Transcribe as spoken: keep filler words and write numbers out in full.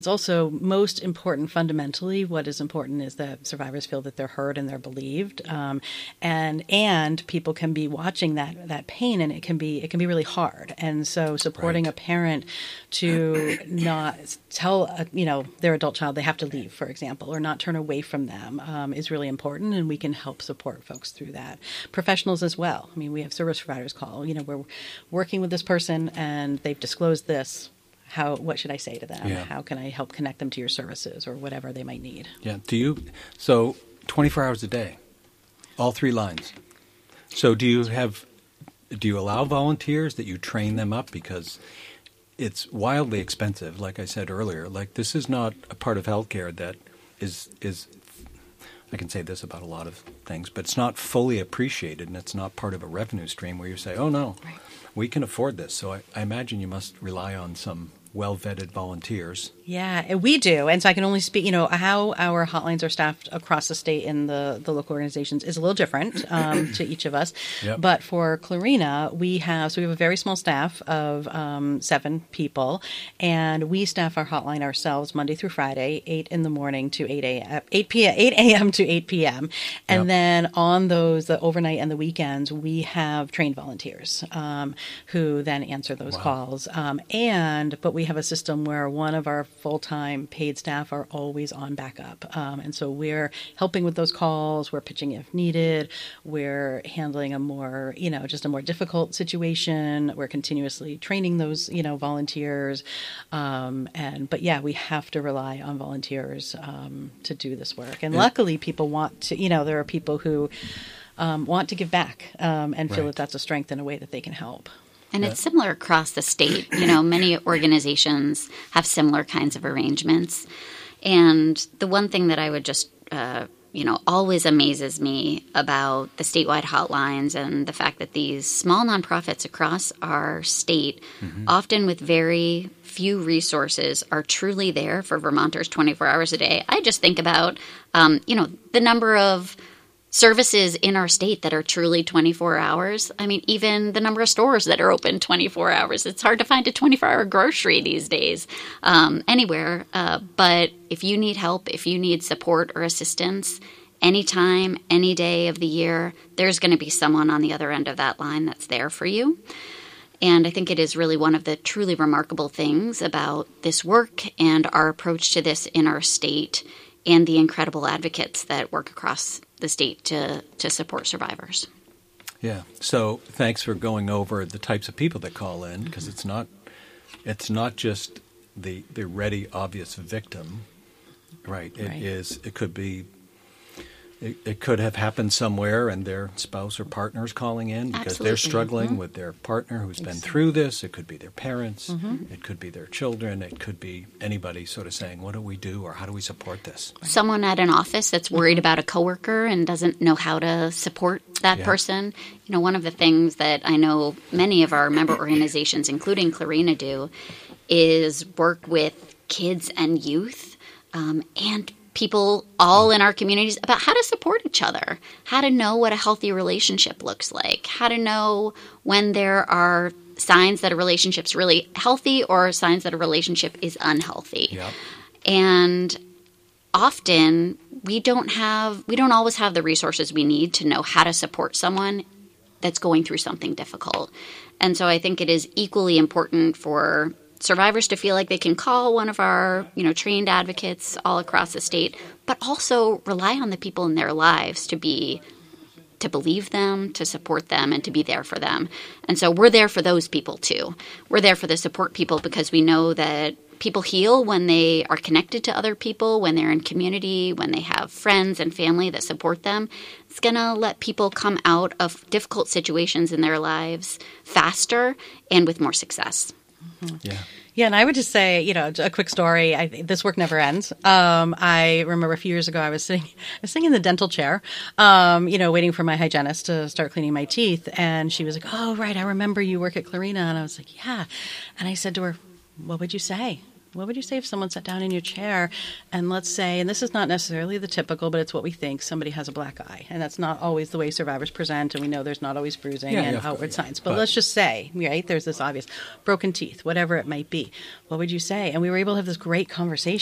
It's also most important fundamentally. What is important is that survivors feel that they're heard and they're believed, um, and and people can be watching that that pain, and it can be it can be really hard. And so, supporting right. a parent to not tell a, you know their adult child they have to leave, for example, or not turn away from them um, is really important, and we can help support folks through that. Professionals as well. I mean, we have service providers call. You know, we're working with this person, and they've disclosed this. How, what should I say to them? Yeah. How can I help connect them to your services or whatever they might need? Yeah. Do you, so twenty-four hours a day, all three lines. So do you have, do you allow volunteers that you train them up? Because it's wildly expensive, like I said earlier. Like, this is not a part of healthcare that is, is, I can say this about a lot of things, but it's not fully appreciated, and it's not part of a revenue stream where you say, oh no, right. we can afford this. So I, I imagine you must rely on some well-vetted volunteers. Yeah, we do. And so I can only speak, you know, how our hotlines are staffed across the state in the, the local organizations is a little different um, to each of us. Yep. But for Clarina, we have, so we have a very small staff of um, seven people, and we staff our hotline ourselves Monday through Friday, eight in the morning to eight a.m., eight p.m., eight a.m. to eight p.m. And Yep. then on those, the overnight and the weekends, we have trained volunteers um, who then answer those Wow. calls. Um, and, but we We have a system where one of our full-time paid staff are always on backup. Um, and so we're helping with those calls. We're pitching if needed. We're handling a more, you know, just a more difficult situation. We're continuously training those, you know, volunteers. Um, and, but yeah, we have to rely on volunteers um, to do this work. And yeah. luckily people want to, you know, there are people who um, want to give back um, and feel Right. that that's a strength in a way that they can help. And Yeah. it's similar across the state. You know, many organizations have similar kinds of arrangements. And the one thing that I would just, uh, you know, always amazes me about the statewide hotlines and the fact that these small nonprofits across our state, mm-hmm. often with very few resources, are truly there for Vermonters twenty-four hours a day. I just think about, um, you know, the number of services in our state that are truly twenty-four hours. I mean, even the number of stores that are open twenty-four hours. It's hard to find a twenty-four hour grocery these days um, anywhere. Uh, but if you need help, if you need support or assistance, anytime, any day of the year, there's going to be someone on the other end of that line that's there for you. And I think it is really one of the truly remarkable things about this work and our approach to this in our state, and the incredible advocates that work across the state to, to support survivors. Yeah. So thanks for going over the types of people that call in, because it's not it's not just the the ready, obvious victim, right? It Right. is. It could be. It, it could have happened somewhere, and their spouse or partner is calling in because they're Absolutely. struggling Mm-hmm. with their partner who's been through this. It could be their parents. Mm-hmm. It could be their children. It could be anybody sort of saying, "What do we do?" or "How do we support this?" Someone at an office that's worried about a coworker and doesn't know how to support that Yeah. person. You know, one of the things that I know many of our member organizations, including Clarina, do is work with kids and youth um, and people all in our communities about how to support each other, how to know what a healthy relationship looks like, how to know when there are signs that a relationship's really healthy or signs that a relationship is unhealthy. Yep. And often we don't have, we don't always have the resources we need to know how to support someone that's going through something difficult. And so I think it is equally important for survivors to feel like they can call one of our, you know, trained advocates all across the state, but also rely on the people in their lives to be, to believe them, to support them, and to be there for them. And so we're there for those people too. We're there for the support people because we know that people heal when they are connected to other people, when they're in community, when they have friends and family that support them. It's going to let people come out of difficult situations in their lives faster and with more success. Yeah. Yeah, and I would just say, you know, a quick story. I, this work never ends. Um, I remember a few years ago, I was sitting, I was sitting in the dental chair, um, you know, waiting for my hygienist to start cleaning my teeth, and she was like, "Oh, right, I remember you work at Clarina," and I was like, "Yeah," and I said to her, "What would you say?" What would you say if someone sat down in your chair and let's say, and this is not necessarily the typical, but it's what we think, somebody has a black eye. And that's not always the way survivors present, and we know there's not always bruising Yeah, and yeah, outward yeah. signs. But, But- let's just say, right, there's this obvious broken teeth, whatever it might be. What would you say? And we were able to have this great conversation.